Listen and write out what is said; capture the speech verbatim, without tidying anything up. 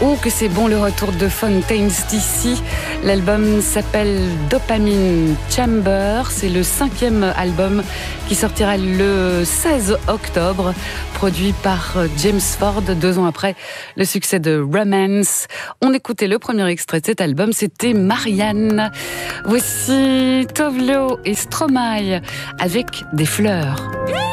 Oh, que c'est bon le retour de Fontaines D C. L'album s'appelle Dopamine Chamber. C'est le cinquième album qui sortira le seize octobre, produit par James Ford, deux ans après le succès de Romance. On écoutait le premier extrait de cet album, c'était Marianne. Voici Tove Lo et Stromae avec des fleurs.